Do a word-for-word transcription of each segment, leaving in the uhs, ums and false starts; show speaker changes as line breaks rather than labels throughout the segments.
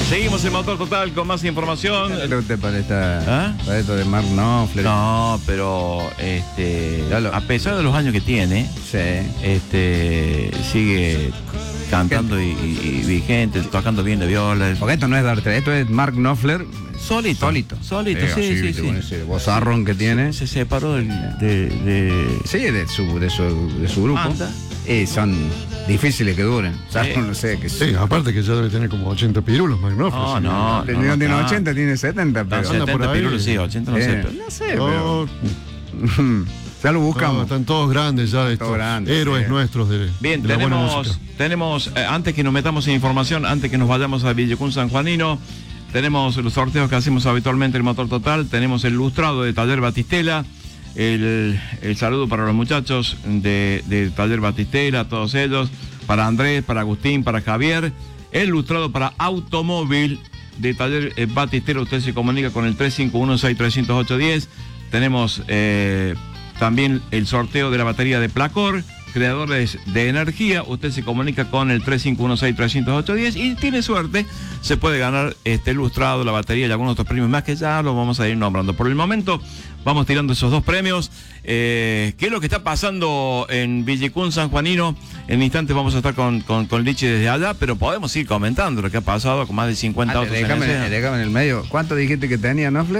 Seguimos en Motor Total con más información.
¿Qué te gusta para, esta,
¿Ah?
para esto de Mark Knopfler?
No, pero este,
lo...
a pesar de los años que tiene,
sí.
este, sigue cantando y, y, y vigente, tocando bien de viola.
Porque esto no es Darte, esto es Mark Knopfler
solito.
Solito.
Solito, sí,
sí,
sí,
sí.
sí.
Con ese vozarrón que tiene.
Se, se separó del, de, de...
Sí, de su, de su, de su grupo.
Anda.
Y son difíciles que duren. O sea,
Sí.
no sé qué.
Sí, aparte que ya debe tener como ochenta pirulos, Mark Knopfler.
No,
sí.
no,
No,
no,
tiene
no,
ochenta, tiene setenta,
No,
pero.
anda por
setenta
ahí.
pirulos, sí, ochenta no sé,
Eh,
pero...
no sé,
No,
pero. Ya lo buscamos.
no, están todos grandes ya, estos
grandes,
héroes
sí.
nuestros de,
Bien,
de la buena
tenemos,
música.
tenemos eh, antes que nos metamos en información, antes que nos vayamos a Villecún San Juanino, tenemos los sorteos que hacemos habitualmente en Motor Total, tenemos el lustrado de Taller Batistela, el, el saludo para los muchachos de, de Taller Batistela, todos ellos, para Andrés, para Agustín, para Javier, el lustrado para Automóvil de Taller eh, Batistela, usted se comunica con el tres cinco uno seis tres cero ocho uno cero, tenemos... Eh, También el sorteo de la batería de Placor, creadores de energía. Usted se comunica con el tres cinco uno seis tres cero ocho uno cero y tiene suerte, se puede ganar este ilustrado, la batería y algunos otros premios más que ya los vamos a ir nombrando. Por el momento vamos tirando esos dos premios. Eh, ¿Qué es lo que está pasando en Villecún San Juanino? En instantes vamos a estar con, con, con Lichi desde allá, pero podemos ir comentando lo que ha pasado con más de cincuenta
Ah,
autos en
déjame,
escena.
déjame en el medio. ¿Cuánto dijiste que tenía Knopfler?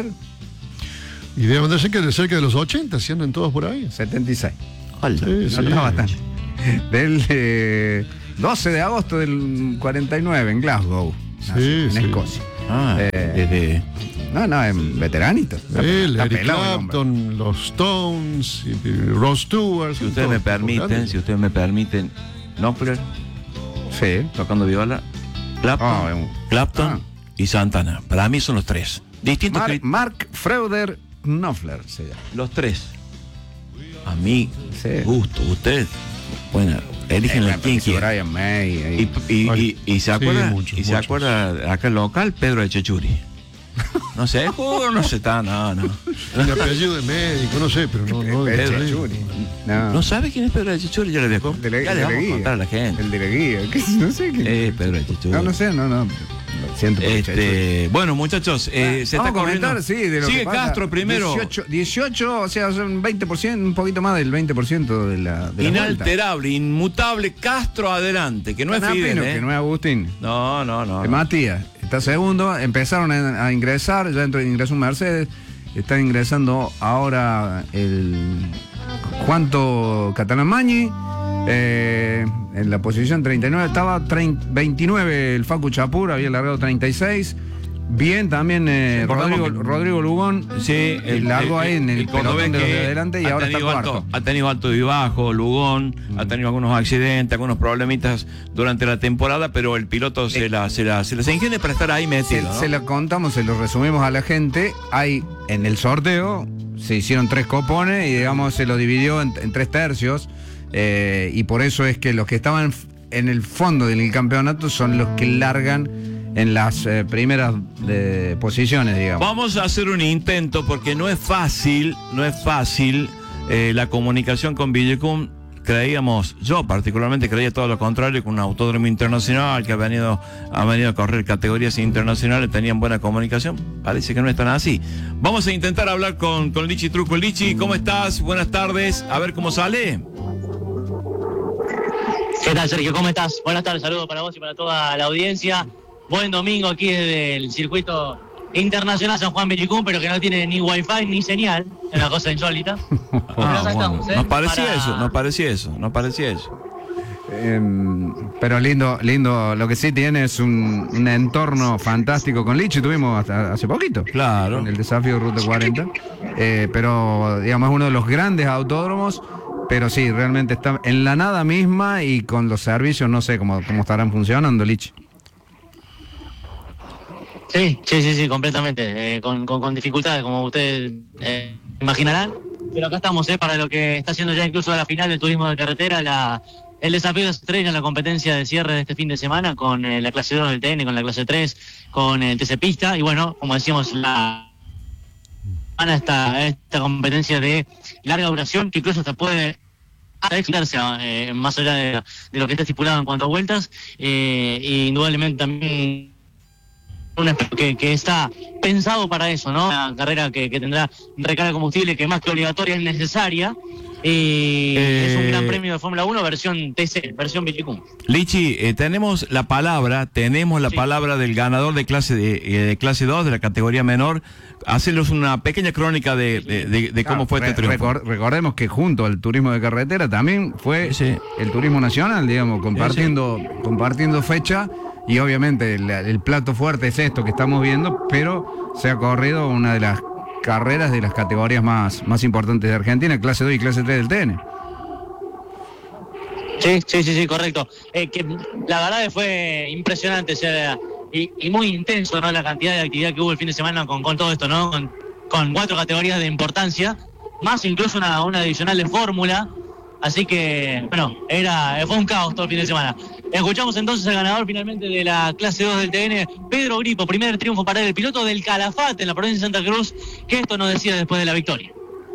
Y deben de ser que de cerca de los ochenta, si andan todos por ahí.
setenta y seis.
Hola.
Sí,
No
sí.
está bastante. Del eh, doce de agosto del cuarenta y nueve en Glasgow,
Sí,
en
sí.
Escocia.
Ah,
Eh,
desde...
No, no, en veteranito. Está,
Él,
está
Eric
pelado el hombre.
Clapton, los Stones, y, y Ross Stewart.
Si ustedes me permiten, si ustedes me permiten, Knopfler
Sí.
tocando viola, Clapton,
Ah, un-
Clapton
ah.
y Santana. Para mí son los tres. Distintos
Mar-
cri-
Mark Freuder Knopfler se llama.
los tres. A mí,
Sí.
gusto. Ustedes, bueno, eligen
Eh,
el quien
apareció
quiera.
Brian May.
Y,
ahí.
y, y,
Ay,
y se
sí,
acuerda,
muchos,
y se
muchos.
acuerda acá el local, Pedro de Chechuri. No sé, uh, no sé, está, no, no.
El apellido de médico, no sé, pero no. no de
Pedro
Chile.
Churi. No.
¿No sabe quién es Pedro de Chechuri? Ya le voy a
El de la-
ya
el
le
de la
vamos a
guía.
contar a la gente.
El de la guía. ¿Qué? No sé quién.
Eh, Pedro de Chechuri.
No, no sé, no, no. Lo siento por Chechuri.
Este, bueno, muchachos, eh, se
Vamos
está
a comentar,
corriendo.
sí, de lo
Sigue
que pasa.
Castro primero.
dieciocho, dieciocho, o sea, son veinte por ciento, un poquito más del veinte por ciento de la, de la
Inalterable, inmutable, Castro adelante, que no
vuelta.
es Fidel,
Canapino,
¿eh?
que no es Agustín.
No, no, no.
Que
no.
Matías está segundo, empezaron a, a ingresar, ya entró, ingresó un Mercedes, está ingresando ahora el Juanto Catalamañi, eh, en la posición treinta y nueve, estaba treinta, veintinueve el Facu Chapur, había largado treinta y seis. Bien, también eh,
Recordamos
Rodrigo,
que-
Rodrigo Lugón,
Sí,
el, largo ahí en el,
cordobés
pelotón de los de
que
adelante y
ha
ahora está
tenido
cuarto.
alto, ha tenido alto y bajo, Lugón,
Mm.
ha tenido algunos accidentes, algunos problemitas durante la temporada, pero el piloto se la, se la, se las ingenia para estar ahí
Se,
metido, ¿no?
se lo contamos, se lo resumimos a la gente. Hay en el sorteo, se hicieron tres copones y digamos se lo dividió en, en tres tercios. eh, y por eso es que los que estaban en el fondo del campeonato son los que largan en las eh, primeras eh, posiciones, digamos.
Vamos a hacer un intento porque no es fácil, no es fácil eh, la comunicación con Villecún. Creíamos, yo particularmente creía todo lo contrario, con un autódromo internacional que ha venido, ha venido a correr categorías internacionales, tenían buena comunicación. Parece que no es tan así. Vamos a intentar hablar con, con Lichi Truco. Lichi, ¿cómo estás? Buenas tardes. A ver cómo sale.
¿Qué tal, Sergio? ¿Cómo estás? Buenas tardes, saludos para vos y para toda la audiencia. Buen domingo aquí desde el circuito internacional San Juan Villecún, pero que no tiene ni wifi ni señal, es una cosa insólita. Pero
Ah,
acá
bueno.
estamos, ¿eh?
Nos parecía
Para-
eso, nos parecía eso, nos parecía eso.
Em, pero lindo, lindo. Lo que sí tiene es un, un entorno fantástico con Lichi. Tuvimos hasta hace poquito.
Claro.
En el desafío Ruta cuarenta. Eh, pero, digamos, es uno de los grandes autódromos. Pero sí, realmente está en la nada misma y con los servicios, no sé cómo, cómo estarán funcionando, Lichi.
Sí, sí, sí, sí, completamente. eh, con, con, con dificultades, como ustedes eh, imaginarán. Pero acá estamos, eh, para lo que está haciendo ya incluso la final del turismo de carretera, la, el desafío de estrella en la competencia de cierre de este fin de semana, con eh, la clase dos del T N, con la clase tres, con el T C Pista, y bueno, como decíamos, la esta, esta competencia de larga duración, que incluso hasta puede extenderse eh, más allá de, de lo que está estipulado en cuanto a vueltas, eh, e indudablemente también un que, que está pensado para eso, ¿no? Una carrera que, que tendrá recarga de combustible, que más que obligatoria es necesaria. Y eh, es un gran premio de Fórmula uno versión T C, versión Villicum.
Lichi, eh, tenemos la palabra, tenemos la sí. palabra del ganador de clase de, de clase dos, de la categoría menor. Hacernos una pequeña crónica de, de, de, de cómo claro, fue este triunfo.
Record, recordemos que junto al turismo de carretera también fue sí. el turismo nacional, digamos, compartiendo, sí, sí. compartiendo fecha. Y obviamente el, el plato fuerte es esto que estamos viendo, pero se ha corrido una de las carreras de las categorías más, más importantes de Argentina, clase dos y clase tres del T N.
Sí, sí, sí, sí, correcto. Eh, que la verdad que fue impresionante, o sea, y, y muy intenso, ¿no? La cantidad de actividad que hubo el fin de semana con, con todo esto, ¿no? Con, con cuatro categorías de importancia, más incluso una, una adicional de fórmula. Así que, bueno, era, fue un caos todo el fin de semana. Escuchamos entonces al ganador finalmente de la clase dos del T N, Pedro Gripo, primer triunfo para él, el piloto del Calafate en la provincia de Santa Cruz, que esto nos decía después de la victoria.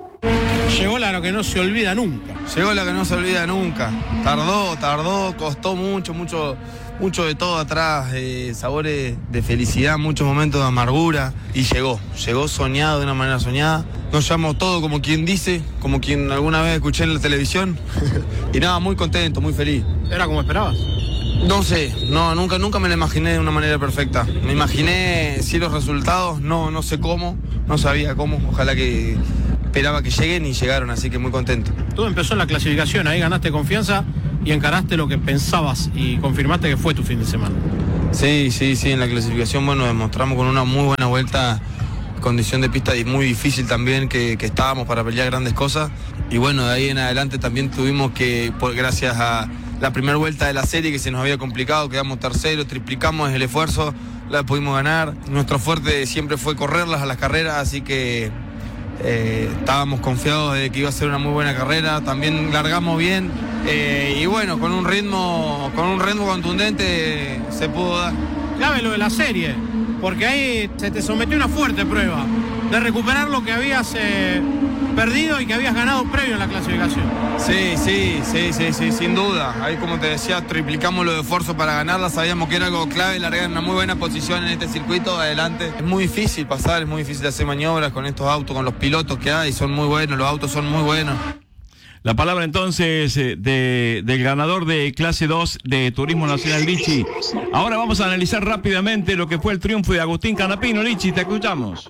Llegó la que no se olvida nunca.
Llegó la que no se olvida nunca. Tardó, tardó, costó mucho, mucho, mucho de todo atrás, eh, sabores de felicidad, muchos momentos de amargura, y llegó, llegó soñado de una manera soñada. Nos llamó todo como quien dice, como quien alguna vez escuché en la televisión. Y nada, muy contento, muy feliz.
¿Era como esperabas?
No sé, no, nunca, nunca me lo imaginé de una manera perfecta. Me imaginé sí los resultados, no, no sé cómo, no sabía cómo. Ojalá que esperaba que lleguen y llegaron, así que muy contento.
Todo empezó en la clasificación, ahí ganaste confianza y encaraste lo que pensabas y confirmaste que fue tu fin de semana.
Sí, sí, sí, en la clasificación, bueno, demostramos con una muy buena vuelta, condición de pista muy difícil también, que, que estábamos para pelear grandes cosas. Y bueno, de ahí en adelante también tuvimos que, por, gracias a la primera vuelta de la serie que se nos había complicado, quedamos terceros, triplicamos el esfuerzo, la pudimos ganar. Nuestro fuerte siempre fue correrlas a las carreras, así que eh, estábamos confiados de que iba a ser una muy buena carrera. También largamos bien eh, y bueno, con un ritmo, con un ritmo contundente se pudo dar.
Clave lo de la serie, porque ahí se te sometió una fuerte prueba de recuperar lo que habías eh, perdido y que habías ganado previo en la clasificación.
Sí, sí, sí, sí, sí, sin duda. Ahí, como te decía, triplicamos los esfuerzos para ganarla. Sabíamos que era algo clave, largar en una muy buena posición en este circuito adelante. Es muy difícil pasar, es muy difícil hacer maniobras con estos autos, con los pilotos que hay, son muy buenos, los autos son muy buenos.
La palabra entonces de, del ganador de clase dos de Turismo Nacional, Lichi. Ahora vamos a analizar rápidamente lo que fue el triunfo de Agustín Canapino. Lichi, te escuchamos.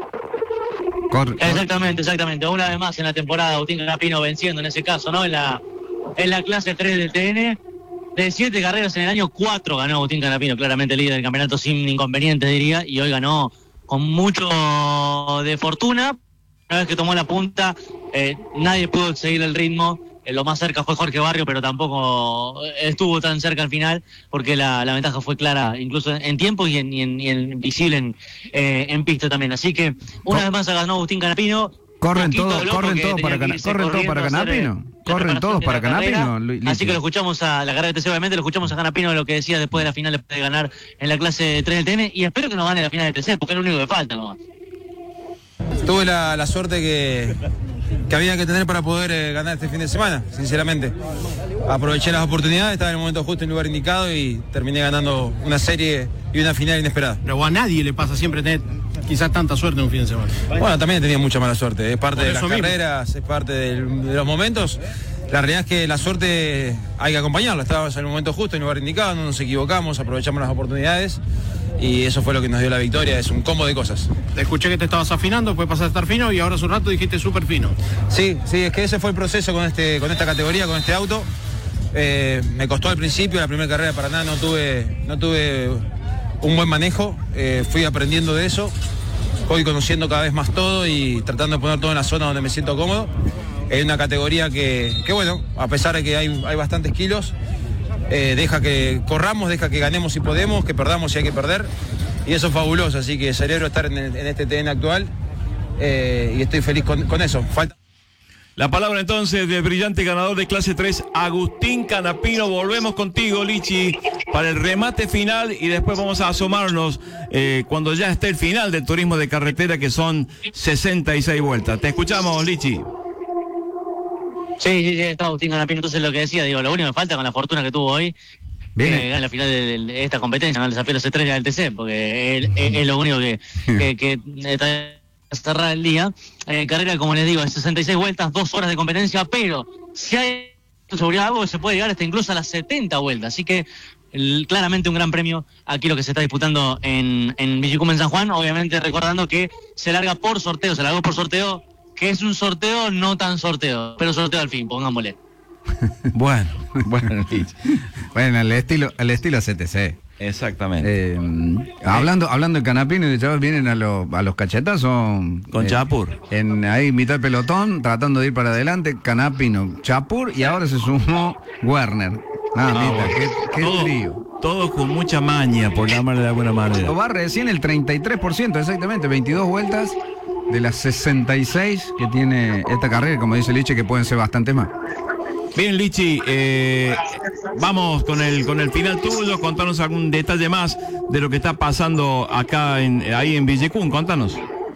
Cor exactamente, exactamente. Una vez más en la temporada, Agustín Canapino venciendo en ese caso, ¿no? En la, en la clase tres del T N. De siete carreras en el año, cuatro ganó Agustín Canapino, claramente líder del campeonato sin inconvenientes, diría, y hoy ganó con mucho de fortuna. Una vez que tomó la punta, eh, nadie pudo seguir el ritmo. Eh, lo más cerca fue Jorge Barrio, pero tampoco estuvo tan cerca al final, porque la, la ventaja fue clara, incluso en tiempo y en, y en, y en visible en, eh, en pista también. Así que una vez más ganó Agustín Canapino.
Corren todos, corren todos para Canapino. Corren todos para Canapino. Corren todos para Canapino.
Así que lo escuchamos a la carrera de T C, obviamente, lo escuchamos a Canapino lo que decía después de la final de ganar en la clase tres del T N, y espero que nos gane la final de T C, porque es lo único que falta nomás.
Tuve la, la suerte que, que había que tener para poder eh, ganar este fin de semana, sinceramente. Aproveché las oportunidades, estaba en el momento justo, en el lugar indicado, y terminé ganando una serie y una final inesperada.
Pero a nadie le pasa siempre tener quizás tanta suerte en un fin de semana.
Bueno, también he tenido mucha mala suerte, es parte
Por
de las
mismo.
carreras, es parte del, de los momentos. La realidad es que la suerte hay que acompañarla, estábamos en el momento justo, en el lugar indicado, no nos equivocamos, aprovechamos las oportunidades. Y eso fue lo que nos dio la victoria, es un combo de cosas.
Te escuché que te estabas afinando, después pasaste a estar fino y ahora hace un rato dijiste súper fino.
Sí, sí, es que ese fue el proceso con, este, con esta categoría, con este auto. Eh, me costó al principio, la primera carrera de Paraná no tuve, no tuve un buen manejo, eh, fui aprendiendo de eso, voy conociendo cada vez más todo y tratando de poner todo en la zona donde me siento cómodo. Es una categoría que, que bueno, a pesar de que hay, hay bastantes kilos, Eh, deja que corramos, deja que ganemos si podemos, que perdamos si hay que perder, y eso es fabuloso, así que celebro estar en, el, en este T N actual eh, y estoy feliz con, con eso. Falta...
La palabra entonces del brillante ganador de clase tres, Agustín Canapino. Volvemos contigo, Lichi, para el remate final y después vamos a asomarnos eh, cuando ya esté el final del turismo de carretera, que son sesenta y seis vueltas. Te escuchamos, Lichi.
Sí, sí, sí, está Agustín Canapino, entonces lo que decía, digo, lo único que falta con la fortuna que tuvo hoy
Bien.
que gane la final de, de esta competencia, ¿no? El desafío de las estrellas del T C, porque es, es, es lo único que, que, que está cerrada el día. Eh, carrera, como les digo, en sesenta y seis vueltas, dos horas de competencia, pero si hay seguridad algo, se puede llegar hasta incluso a las setenta vueltas, así que el, claramente un gran premio aquí lo que se está disputando en, en Villicum, en San Juan, obviamente recordando que se larga por sorteo, se largó por sorteo, que es un sorteo no tan sorteo, pero sorteo al fin, pongámosle.
Bueno, bueno,
bueno, el estilo, el estilo C T C.
Exactamente.
Eh, hablando, hablando de Canapino y de chavos, vienen a, lo, a los cachetazos.
Con
eh,
Chapur.
En ahí mitad del pelotón, tratando de ir para adelante, Canapino, Chapur y ahora se sumó Werner. Ah,
Ah,
mira,
bueno.
qué, qué
todo,
frío.
todo con mucha maña, por llamarle de alguna manera.
Lo va recién el treinta y tres por ciento, exactamente, veintidós vueltas de las sesenta y seis que tiene esta carrera, como dice Liche, que pueden ser bastante más.
Bien, Lichi, eh, vamos con el con el final tuyo, contanos algún detalle más de lo que está pasando acá en ahí en Villicum, contanos.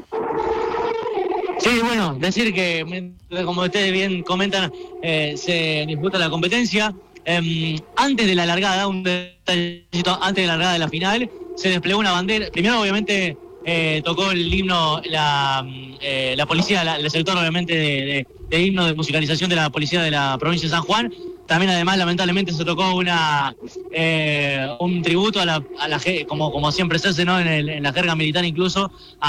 Sí, bueno, decir que, como ustedes bien comentan, eh, se disputa la competencia. Eh, antes de la largada, un detallito, antes de la largada de la final, se desplegó una bandera. Primero, obviamente, eh, tocó el himno, la, eh, la policía, la, el sector, obviamente, de, de, de himno de musicalización de la policía de la provincia de San Juan. También, además, lamentablemente, se tocó una eh, un tributo a la, a la como, como siempre se hace, ¿no? En, el, en la jerga militar, incluso,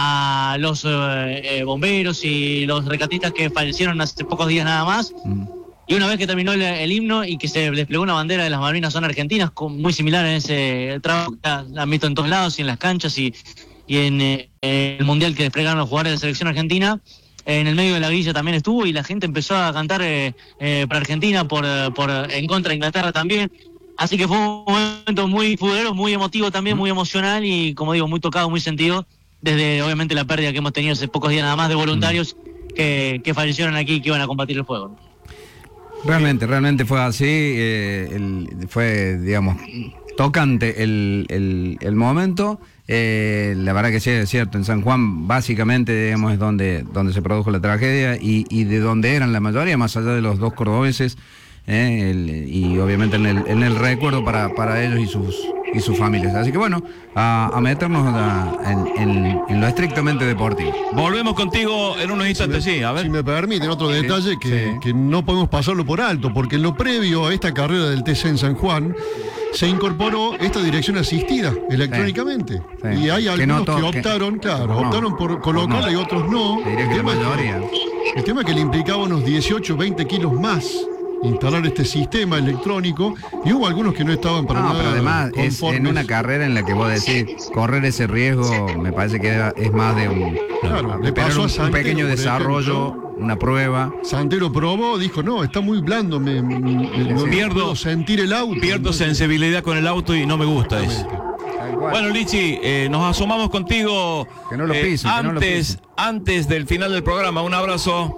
a los eh, eh, bomberos y los rescatistas que fallecieron hace pocos días nada más. Mm. Y una vez que terminó el, el himno y que se desplegó una bandera de las Malvinas, son argentinas, con, muy similar en ese trabajo que la, la han visto en todos lados y en las canchas y, y en eh, el mundial que desplegaron los jugadores de la selección argentina. En el medio de la grilla también estuvo y la gente empezó a cantar eh, eh, para Argentina, por, por en contra de Inglaterra también. Así que fue un momento muy futbolero, muy emotivo también, muy emocional y, como digo, muy tocado, muy sentido, desde obviamente la pérdida que hemos tenido hace pocos días nada más de voluntarios que, que fallecieron aquí y que iban a combatir el fuego.
Realmente, realmente fue así, eh, el, fue, digamos, tocante el, el, el momento. Eh, la verdad que sí, es cierto, en San Juan básicamente, digamos, es donde, donde se produjo la tragedia y, y de donde eran la mayoría, más allá de los dos cordobeses, eh, el, y obviamente en el, en el recuerdo para, para ellos y sus, y sus familias. Así que bueno, a, a meternos a, en, en, en lo estrictamente deportivo.
Volvemos contigo en unos instantes,
si me,
sí, a ver.
Si me permiten otro detalle que,
sí.
que no podemos pasarlo por alto, porque en lo previo a esta carrera del T C en San Juan, se incorporó esta dirección asistida electrónicamente. Sí, sí. Y hay algunos que, no que optaron, que, claro, no, optaron por colocarla no. y otros no.
El tema,
que, el tema es que le implicaba unos dieciocho, veinte kilos más instalar este sistema electrónico y hubo algunos que no estaban para
no,
nada
pero además
conformes.
Es en una carrera en la que vos decís correr ese riesgo, me parece que es más de un,
claro, le pasó
un,
a Santero,
un pequeño desarrollo,
ejemplo,
una prueba.
Santero probó, dijo, no, está muy blando, me, me, me
sí.
no
pierdo,
puedo sentir el auto.
Pierdo sensibilidad con el auto y no me gusta eso. Bueno, Lichi, eh, nos asomamos contigo
que no lo pisen,
eh,
que no lo
antes,
pisen.
antes del final del programa. Un abrazo.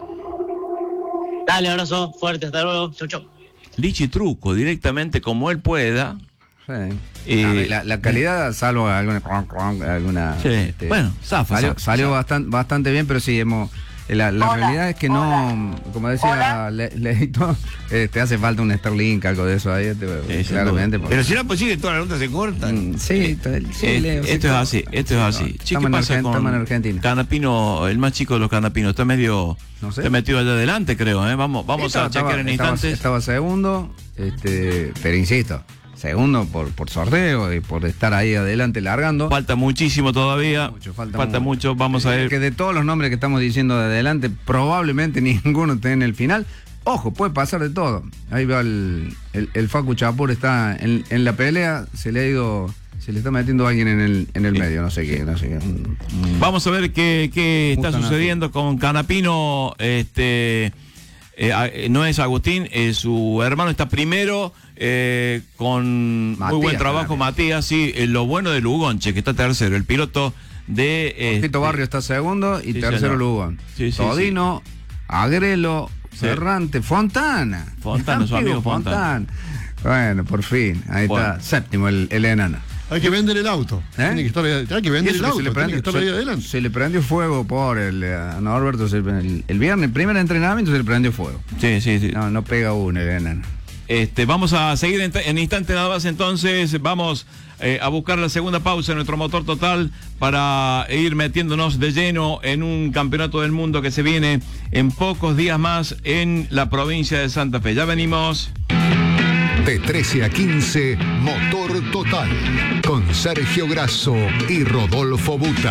Dale, abrazo fuerte, hasta luego. Chau, chau.
Lichi Truco, directamente como él pueda.
Sí.
Eh,
la, la calidad, salvo alguna, alguna
sí.
este,
bueno, zafa,
salió,
zafa,
salió
zafa.
Bastante, bastante bien, pero sí hemos la, la realidad es que no, como decía Leito, le, te hace falta un Starlink, algo de eso ahí, este,
sí,
claramente.
Pero si no es posible, todas las notas se cortan.
Mm, sí,
eh,
sí
eh,
Leo,
esto
sí,
es así, esto es así.
No,
Che, ¿qué pasa con
Argentina.
Canapino, el más chico de los Canapinos? Está medio, no sé. Está metido allá adelante, creo. ¿eh? Vamos, vamos
estaba,
a chequear
estaba,
en
estaba,
instantes.
Estaba segundo, este, pero insisto. Segundo por, por sorteo y por estar ahí adelante largando.
Falta muchísimo todavía.
Mucho, falta,
falta mucho. mucho. Vamos
eh,
a ver.
Que de todos los nombres que estamos diciendo de adelante, probablemente ninguno esté en el final. Ojo, puede pasar de todo. Ahí va el, el, el Facu Chapur, está en, en la pelea. Se le ha ido. Se le está metiendo alguien en el, en el sí. medio, no sé qué, no sé qué.
Vamos a ver qué, qué está sucediendo con Canapino. Este. Eh, no es Agustín, eh, su hermano está primero, eh, con Matías, muy buen trabajo, también. Matías, sí, eh, lo bueno de Lugonche, que está tercero, el piloto de...
Este, Tito Barrio está segundo y sí, tercero señor. Lugón. Sí, sí, Todino, sí. Agrelo, sí. Ferrante, Fontana.
Fontana, su amigo Fontana.
Fontana. Bueno, por fin, ahí bueno. está, séptimo el, el enano.
Hay que vender el auto. ¿Eh? Tiene que estar ahí, hay que vender el auto. Se le, prendió,
tiene que estar ahí adelante. Se le prendió fuego por el a Norberto el, el viernes, primer entrenamiento se le prendió fuego.
Sí, sí, sí.
No, no pega uno el enano.
Este, vamos a seguir en, en instante nada más, entonces vamos eh, a buscar la segunda pausa en nuestro Motor Total para ir metiéndonos de lleno en un campeonato del mundo que se viene en pocos días más en la provincia de Santa Fe. Ya venimos.
De trece a quince, Motor Total, con Sergio Grasso y Rodolfo Buta.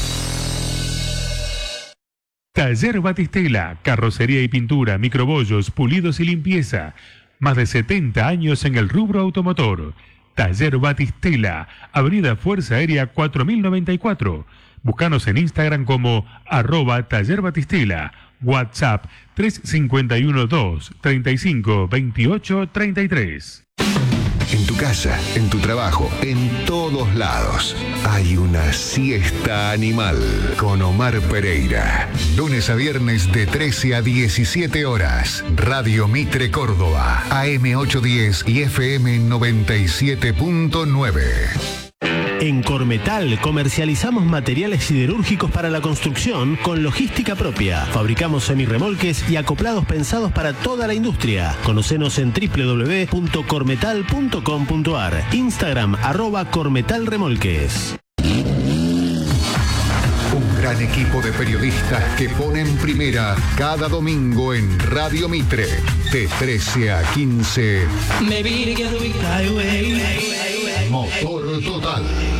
Taller Batistela, carrocería y pintura, microbollos, pulidos y limpieza. Más de setenta años en el rubro automotor. Taller Batistela, Avenida Fuerza Aérea cuatro mil noventa y cuatro. Búscanos en Instagram como arroba Taller Batistela. WhatsApp tres cinco uno dos, treinta y cinco, veintiocho, treinta y tres.
En tu casa, en tu trabajo, en todos lados, hay una siesta animal con Omar Pereira. Lunes a viernes de trece a diecisiete horas. Radio Mitre Córdoba, A M ochocientos diez y F M noventa y siete punto nueve.
En Cormetal comercializamos materiales siderúrgicos para la construcción con logística propia. Fabricamos semirremolques y acoplados pensados para toda la industria. Conocenos en doble u doble u doble u punto cormetal punto com punto a r. Instagram arroba cormetalremolques.
Un gran equipo de periodistas que ponen primera cada domingo en Radio Mitre. De trece a quince. Motor Total.